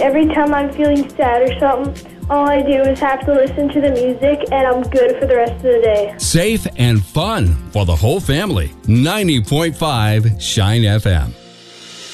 every time I'm feeling sad or something, all I do is have to listen to the music, and I'm good for the rest of the day. Safe and fun for the whole family. 90.5 Shine FM.